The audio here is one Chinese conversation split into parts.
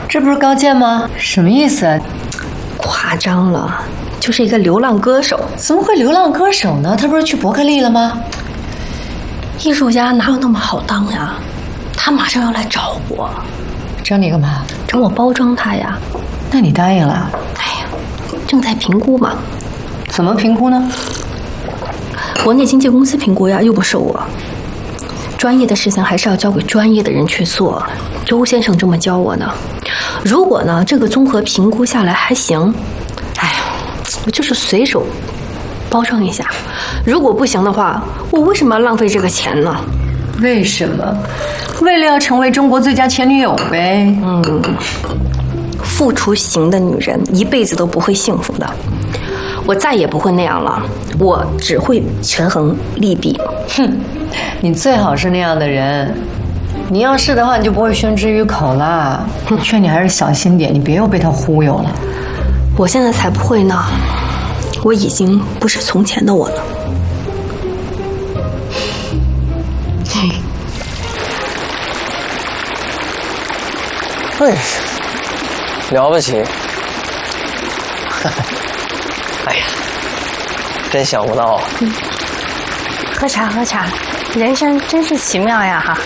这不是高见吗？什么意思啊？ 夸张了，就是一个流浪歌手。 怎么会流浪歌手呢？他不是去伯克利了吗？ 艺术家哪有那么好当呀？他马上要来找我， 找你干嘛？ 找我包装他呀。 那你答应了？ 哎呀，正在评估嘛。 怎么评估呢？ 国内经纪公司评估呀，又不是我。专业的事情还是要交给专业的人去做。周先生这么教我呢。如果呢这个综合评估下来还行，哎呀，我就是随手包装一下。如果不行的话，我为什么要浪费这个钱呢？ 为什么？为了要成为中国最佳前女友呗。 付出型的女人一辈子都不会幸福的。我再也不会那样了，我只会权衡利弊。 哼，你最好是那样的人。你要是的话，你就不会宣之于口啦。劝你还是小心点，你别又被他忽悠了。 我现在才不会呢，我已经不是从前的我了。 哎，了不起！哎呀，真想不到啊！ 喝茶喝茶，人生真是奇妙呀哈！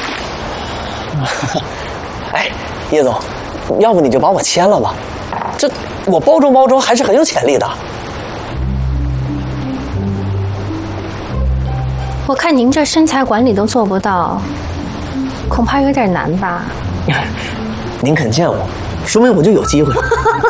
哎，叶总，要不你就把我签了吧？这我包装包装还是很有潜力的。 我看您这身材管理都做不到，恐怕有点难吧？ 您肯见我，说明我就有机会。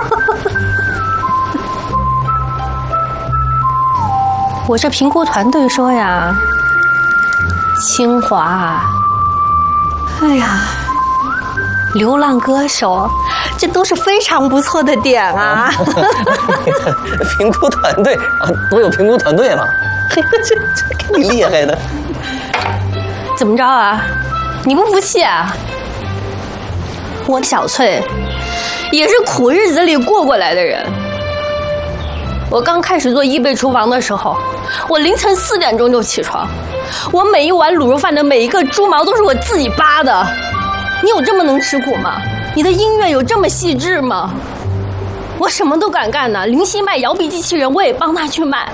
我这评估团队说呀，清华，哎呀，流浪歌手，这都是非常不错的点啊。 评估团队啊，都有评估团队了，这挺厉害的。 怎么着啊？你不服气啊？我小翠也是苦日子里过过来的人。我刚开始做易贝厨房的时候，我凌晨4点钟就起床，我每一碗卤肉饭的每一个猪毛都是我自己扒的。你有这么能吃苦吗？你的音乐有这么细致吗？我什么都敢干呢，林夕卖摇臂机器人我也帮他去卖，